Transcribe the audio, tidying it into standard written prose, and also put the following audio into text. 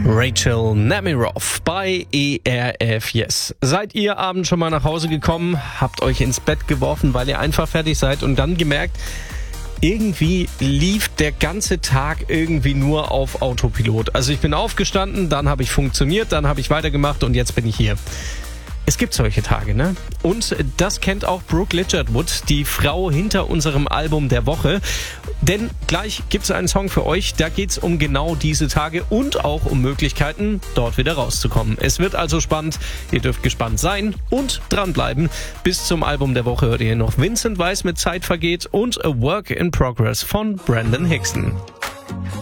Rachel Nemiroff bei ERF Yes. Seid ihr abends schon mal nach Hause gekommen, habt euch ins Bett geworfen, weil ihr einfach fertig seid und dann gemerkt, irgendwie lief der ganze Tag irgendwie nur auf Autopilot. Also ich bin aufgestanden, dann habe ich funktioniert, dann habe ich weitergemacht und jetzt bin ich hier. Es gibt solche Tage, ne? Und das kennt auch Brooke Ligertwood, die Frau hinter unserem Album der Woche. Denn gleich gibt es einen Song für euch, da geht's um genau diese Tage und auch um Möglichkeiten, dort wieder rauszukommen. Es wird also spannend, ihr dürft gespannt sein und dranbleiben. Bis zum Album der Woche hört ihr noch Vincent Weiss mit Zeit vergeht und A Work in Progress von Brandon Hickson.